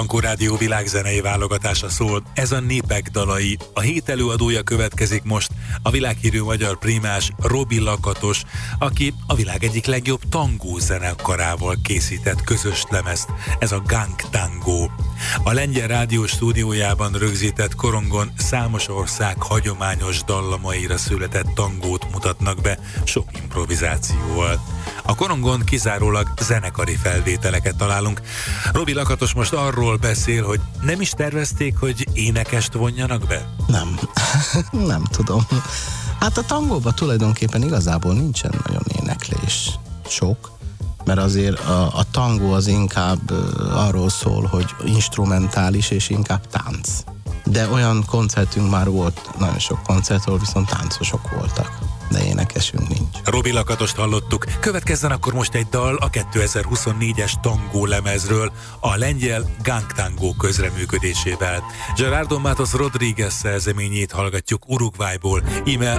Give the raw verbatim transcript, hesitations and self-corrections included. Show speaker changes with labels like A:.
A: Tankó Rádió világzenei válogatása szól. Ez a Népek dalai. A hét előadója következik most, a világhírű magyar prímás Robi Lakatos, aki a világ egyik legjobb tangó zenekarával készített közös lemezt. Ez a Gang Tango. A Lengyel Rádió stúdiójában rögzített korongon számos ország hagyományos dallamaira született tangót mutatnak be, sok improvizációval. A korongon kizárólag zenekari felvételeket találunk. Robi Lakatos most arról beszél, hogy nem is tervezték, hogy énekest vonjanak be?
B: Nem, nem tudom. Hát a tangóban tulajdonképpen igazából nincsen nagyon éneklés. Sok, mert azért a, a tangó az inkább uh, arról szól, hogy instrumentális és inkább tánc. De olyan koncertünk már volt, nagyon sok koncert, ahol viszont táncosok voltak, de énekesünk nincs.
A: Robi Lakatost hallottuk. Következzen akkor most egy dal a kétezer-huszonnégyes tangó lemezről, a lengyel Gang Tango közreműködésével. Gerardo Matos Rodríguez szerzeményét hallgatjuk Uruguayból, íme